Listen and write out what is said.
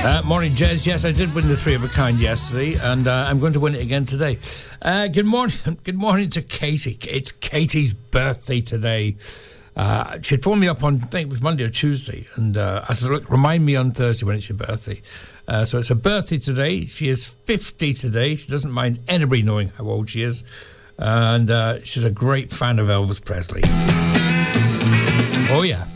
Morning, Jez. Yes, I did win the 3 of a kind yesterday, and I'm going to win it again today. Good morning. Good morning to Katie. It's Katie's birthday today. She'd phoned me up on, I think it was Monday or Tuesday, and I said, look, remind me on Thursday when it's your birthday. So it's her birthday today. She is 50 today. She doesn't mind anybody knowing how old she is. And she's a great fan of Elvis Presley. Oh, yeah.